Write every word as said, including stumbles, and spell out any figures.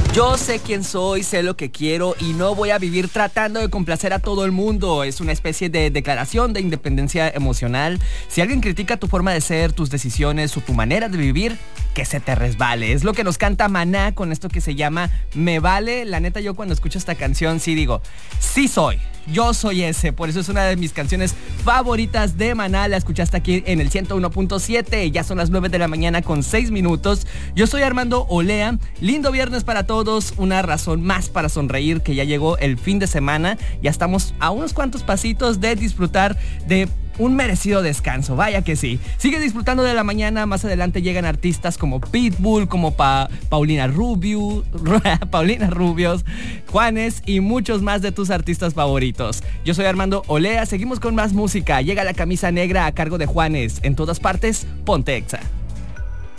Yo sé quién soy, sé lo que quiero y no voy a vivir tratando de complacer a todo el mundo. Es una especie de declaración de independencia emocional. Si alguien critica tu forma de ser, tus decisiones o tu manera de vivir, que se te resbale. Es lo que nos canta Maná con esto que se llama Me Vale. La neta, yo cuando escucho esta canción sí digo, sí soy. Yo soy ese, por eso es una de mis canciones favoritas de Maná. La escuchaste aquí en el ciento uno punto siete. Ya son las nueve de la mañana con seis minutos. Yo soy Armando Olea. Lindo viernes para todos. Una razón más para sonreír, que ya llegó el fin de semana. Ya estamos a unos cuantos pasitos de disfrutar de un merecido descanso, vaya que sí. Sigue disfrutando de la mañana. Más adelante llegan artistas como Pitbull, como pa Paulina Rubio, Paulina Rubios, Juanes y muchos más de tus artistas favoritos. Yo soy Armando Olea. Seguimos con más música. Llega la camisa negra a cargo de Juanes. En todas partes, ponte Exa.